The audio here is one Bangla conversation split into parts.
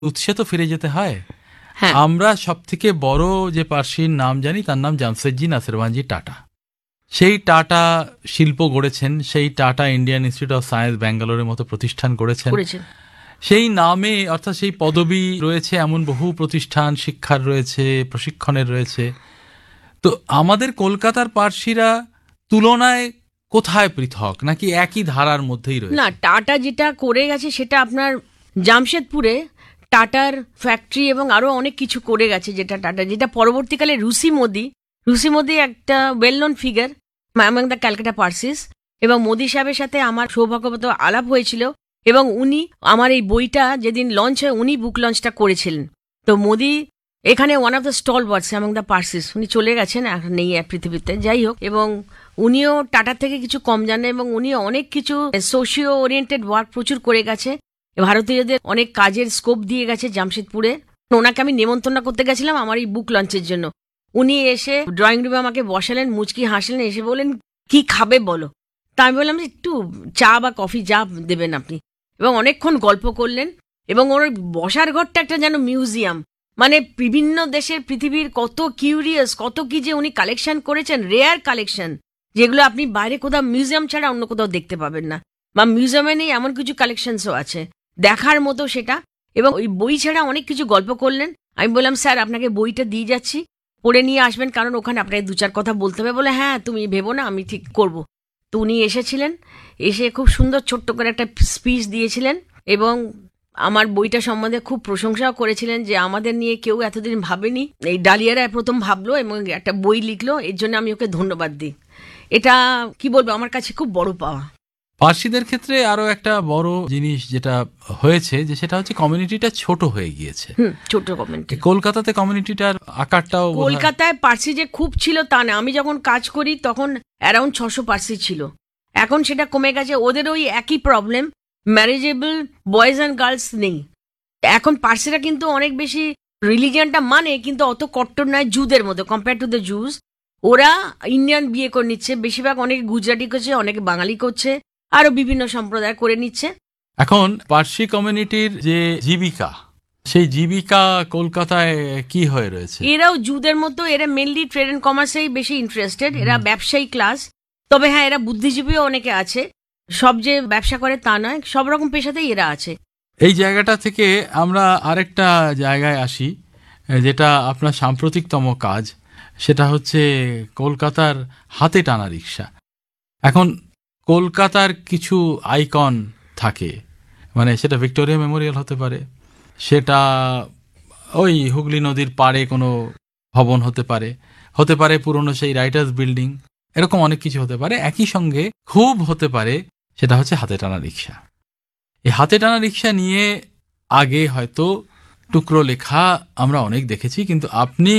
উৎসে তো ফিরে যেতে হয়। হ্যাঁ, আমরা সব থেকে বড় যে পার্সির নাম জানি তার নাম জামশেদজি নাসিরওয়ানজি টাটা। সেই টাটা শিল্প গড়েছেন, সেই tata Indian institute of science ব্যাঙ্গালোরের মতো প্রতিষ্ঠান করেছেন। সেই নামে অর্থাৎ সেই পদবি রয়েছে এমন বহু প্রতিষ্ঠান, শিক্ষার রয়েছে, প্রশিক্ষণের রয়েছে। তো আমাদের কলকাতার পার্সিরা তুলনায় কোথায় পৃথক, নাকি একই ধারার মধ্যেই রয়েছে? না, টাটা যেটা করে গেছে সেটা আপনার জামশেদপুরে টাটার ফ্যাক্টরি এবং আরো অনেক কিছু করে গেছে, যেটা টাটা, যেটা পরবর্তীকালে রুসি মোদি একটা well known figure among the Calcutta Parsis, এবং মোদি সাহেবের সাথে আমার সৌভাগ্যবত আলাপ হয়েছিল, এবং উনি আমার এই বইটা যেদিন লঞ্চ হয় উনি বুক লঞ্চটা করেছিলেন। তো মোদি এখানে one of the stall words among the Parsis, উনি চলে গেছেন, এখন নেই পৃথিবীতে, যাই হোক। এবং উনিও টাটার থেকে কিছু কম জানেন, এবং উনি অনেক কিছু সোশিও ওরিয়েন্টেড ওয়ার্ক প্রচুর করে গেছে, ভারতীয়দের অনেক কাজের স্কোপ দিয়ে গেছে জামশেদপুরে। ওনাকে আমি নেমন্তন্ন করতে গেছিলাম আমার এই বুক লঞ্চের জন্য। উনি এসে ড্রয়িং রুমে আমাকে বসালেন, মুচকি হাসলেন, এসে বললেন কি খাবে বলো। তা আমি বললাম যে একটু চা বা কফি যা দেবেন আপনি, এবং অনেকক্ষণ গল্প করলেন। এবং ওর বসার ঘরটা একটা যেন মিউজিয়াম, মানে বিভিন্ন দেশের পৃথিবীর কত কিউরিয়াস, কত কি যে উনি কালেকশন করেছেন, রেয়ার কালেকশন, যেগুলো আপনি বাইরে কোথাও মিউজিয়াম ছাড়া অন্য কোথাও দেখতে পাবেন না, বা মিউজিয়ামে নেই এমন কিছু কালেকশনসও আছে দেখার মতো সেটা। এবং ওই বই ছাড়া অনেক কিছু গল্প করলেন। আমি বললাম স্যার আপনাকে বইটা দিয়ে যাচ্ছি, পড়ে নিয়ে আসবেন, কারণ ওখানে আপনাকে দু চার কথা বলতে হবে। বলে হ্যাঁ তুমি ভেবো না, আমি ঠিক করব। তো উনি এসেছিলেন, এসে খুব সুন্দর ছোট্ট করে একটা স্পিচ দিয়েছিলেন, এবং আমার বইটা সম্বন্ধে খুব প্রশংসাও করেছিলেন, যে আমাদের নিয়ে কেউ এতদিন ভাবেনি, এই ডালিয়ারা প্রথম ভাবলো এবং একটা বই লিখলো, এর জন্য আমি ওকে ধন্যবাদ দিই। এটা কি বলবো, আমার কাছে খুব বড় পাওয়া। পার্সিদের ক্ষেত্রে আরো একটা বড় জিনিস যেটা হয়েছে, যে সেটা হচ্ছে কমিউনিটিটা ছোট হয়ে গিয়েছে। ছোট কমিউনিটি। কলকাতাতে কমিউনিটিটার আকারটাও, কলকাতায় পার্সি যে খুব ছিল তা না, আমি যখন কাজ করি তখন অ্যারাউন্ড 600 পার্সি ছিল, এখন সেটা কমে গেছে। ওদের ওই একই প্রবলেম, ম্যারেজেবল বয়েজ অ্যান্ড গার্লস নেই। এখন পার্সিরা কিন্তু অনেক বেশি রিলিজিয়ানটা মানে, কিন্তু অত কট্টর নয় জুদের মতো, কম্পেয়ার টু দ্য জুস। ওরা ইন্ডিয়ান বিয়ে করে নিচ্ছে বেশিরভাগ, অনেকে গুজরাটি করছে, অনেকে বাঙালি করছে, আরো বিভিন্ন সম্প্রদায় করে নিচ্ছে। এখন পার্সি কমিউনিটির যে জীবিকা, সেই জীবিকা কলকাতায় কি হয়ে রয়েছে? এরাও জুদের মতো, এরা মেনলি ট্রেড এন্ড কমার্সেই বেশি ইন্টারেস্টেড, এরা ব্যবসায়ী ক্লাস। তবে হ্যাঁ, এরা বুদ্ধিজীবীও অনেকে আছে, সব যে ব্যবসা করে তা নয়, সব রকম পেশাতেই এরা আছে। এই জায়গাটা থেকে আমরা আরেকটা জায়গায় আসি, যেটা আপনার সাম্প্রতিকতম কাজ, সেটা হচ্ছে কলকাতার হাতে টানা রিক্সা। এখন কলকাতার কিছু আইকন থাকে, মানে সেটা ভিক্টোরিয়া মেমোরিয়াল হতে পারে, সেটা ওই হুগলি নদীর পাড়ে কোনো ভবন হতে পারে পুরনো সেই রাইটার্স বিল্ডিং, এরকম অনেক কিছু হতে পারে। একই সঙ্গে খুব হতে পারে সেটা হচ্ছে হাতে টানা রিক্সা। এই হাতে টানা রিক্সা নিয়ে আগে হয়তো টুকরো লেখা আমরা অনেক দেখেছি, কিন্তু আপনি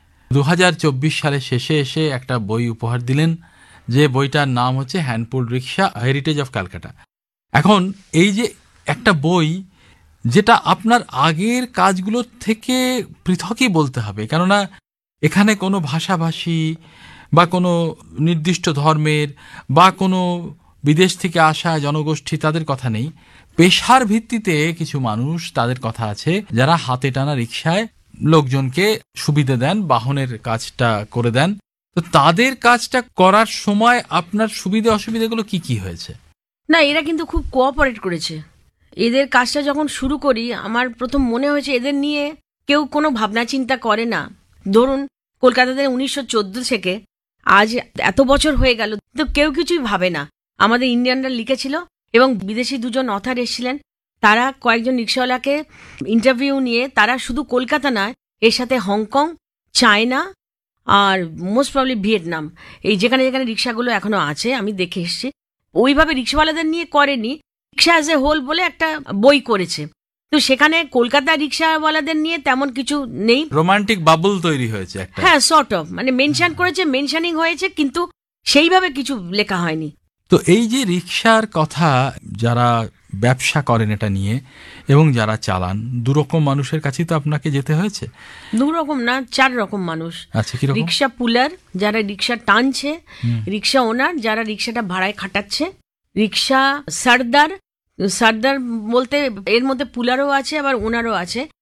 2024 সালের শেষে এসে একটা বই উপহার দিলেন, যে বইটার নাম হচ্ছে হ্যান্ডপুল রিক্সা, হেরিটেজ অফ ক্যালকাটা। এখন এই যে একটা বই, যেটা আপনার আগের কাজগুলোর থেকে পৃথকই বলতে হবে, কেননা এখানে কোনো ভাষাভাষী বা কোনো নির্দিষ্ট ধর্মের বা কোনো বিদেশ থেকে আসা জনগোষ্ঠী তাদের কথা নেই, পেশার ভিত্তিতে কিছু মানুষ তাদের কথা আছে, যারা হাতে টানা রিক্সায় লোকজনকে সুবিধা দেন, বাহনের কাজটা করে দেন। তো তাদের কাজটা করার সময় আপনার সুবিধা অসুবিধাগুলো কি কি হয়েছে? না, এরা কিন্তু খুব কোঅপারেট করেছে। এদের কাজটা যখন শুরু করি আমার প্রথম মনে হয়েছে এদের নিয়ে কেউ কোনো ভাবনা চিন্তা করে না। ধরুন কলকাতাতে 1914 থেকে আজ এত বছর হয়ে গেল, তো কেউ কিছুই ভাবে না। আমাদের ইন্ডিয়ানরা লিখেছিল, এবং বিদেশি দুজন অথার এসেছিলেন, তারা কয়েকজন রিক্সাওয়ালাকে ইন্টারভিউ নিয়ে, তারা শুধু কলকাতা নয়, এর সাথে হংকং, চায়না আর মোস্ট প্রবলি ভিয়েতনাম, এই যেখানে যেখানে রিক্সাগুলো এখনো আছে আমি দেখে এসেছি, ওইভাবে রিক্সাওয়ালাদের নিয়ে করেনি, রিক্সা অ্যাজ এ হোল বলে একটা বই করেছে। তো সেখানে কলকাতা রিক্সাওয়ালাদের নিয়ে তেমন কিছু নেই, রোমান্টিক বাবল তৈরি হয়েছে একটা। হ্যাঁ, সর্ট অফ, মানে মেনশন করেছে, মেনশনিং হয়েছে, কিন্তু সেইভাবে কিছু লেখা হয়নি। তো এই যে রিক্সার কথা, যারা ব্যবসা করেন এটা নিয়ে এবং যারা চালান, দুরকম মানুষের কাছেই তো আপনাকে যেতে হয়েছে। দুরকম না, 4 রকম মানুষ। আচ্ছা, কি রকম? রিক্সা পুলার, যারা রিক্সা টানছে, রিক্সা ওনার, যারা রিক্সাটা ভাড়ায় খাটাচ্ছে, রিক্সা সর্দার, সর্দার বলতে এর মধ্যে পুলারও আছে আবার ওনারও আছে।